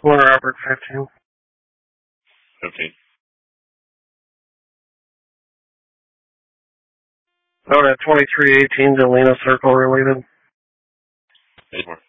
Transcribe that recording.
Warner Albert 15. 15. Oh, that 2318 to Lena Circle related. 8 more.